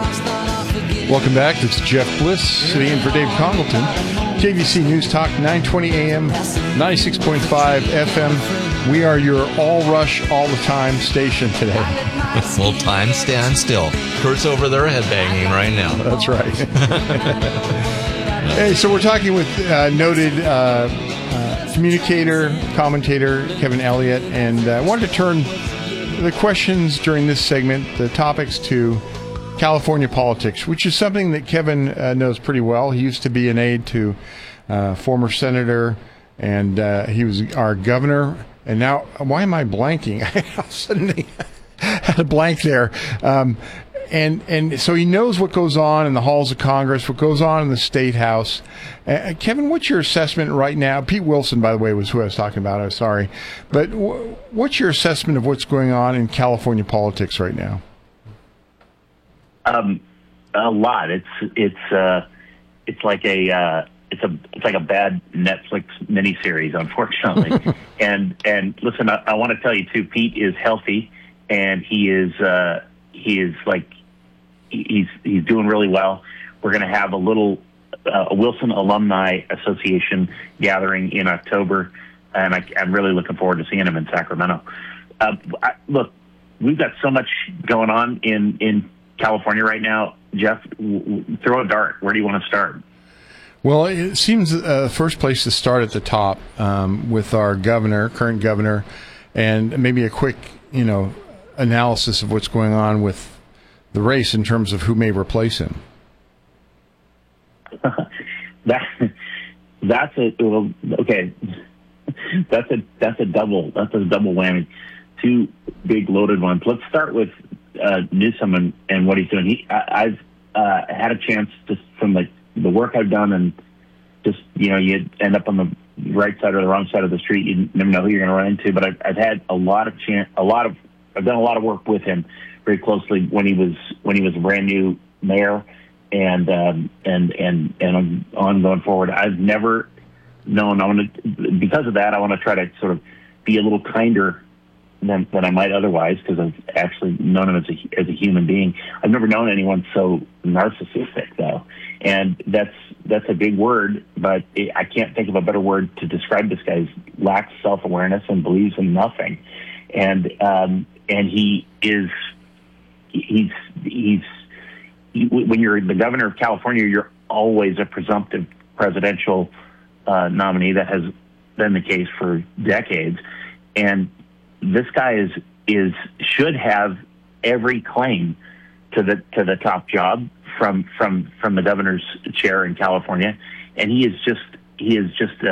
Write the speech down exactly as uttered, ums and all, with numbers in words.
Welcome back. This is Jeff Bliss sitting in for Dave Congleton. K V C News Talk, nine twenty A M, ninety-six point five F M. We are your all-rush, all-the-time station today. Full-time standstill. Kurt's over there headbanging right now. That's right. Hey, so we're talking with uh, noted uh, uh, communicator, commentator Kevin Elliott, and I uh, wanted to turn the questions during this segment, the topics, to California politics, which is something that Kevin uh, knows pretty well. He used to be an aide to uh, former senator, and uh, he was our governor. And now, why am I blanking? I suddenly had a blank there. Um, and and so he knows what goes on in the halls of Congress, what goes on in the State House. Uh, Kevin, what's your assessment right now? Pete Wilson, by the way, was who I was talking about. I'm sorry. But w- what's your assessment of what's going on in California politics right now? Um, a lot. It's it's uh, it's like a uh, it's a it's like a bad Netflix miniseries, unfortunately. and and listen, I, I want to tell you too. Pete is healthy, and he is uh, he is like he's he's doing really well. We're going to have a little uh, a Wilson Alumni Association gathering in October, and I, I'm really looking forward to seeing him in Sacramento. Uh, I, look, we've got so much going on in in. California right now. Jeff, throw a dart. Where do you want to start? Well, it seems the uh, first place to start at the top um, with our governor, current governor, and maybe a quick, you know, analysis of what's going on with the race in terms of who may replace him. that that's a well, okay. That's a that's a double that's a double whammy. Two big loaded ones. Let's start with Uh, Newsom and, and what he's doing. He, I, I've uh, had a chance just from like the work I've done, and just you know, you end up on the right side or the wrong side of the street. You never know who you're going to run into. But I've, I've had a lot of chance, a lot of, I've done a lot of work with him very closely when he was when he was a brand new mayor, and um, and and and on going forward. I've never known. I want to because of that. I want to try to sort of be a little kinder Than, than I might otherwise, because I've actually known him as a, as a human being. I've never known anyone so narcissistic, though, and that's that's a big word, but it, I can't think of a better word to describe this guy. He lacks self-awareness and believes in nothing, and um, and he is he's he's he, when you're the governor of California, you're always a presumptive presidential uh, nominee. That has been the case for decades, and this guy is is should have every claim to the to the top job from from from the governor's chair in California, and he is just he is just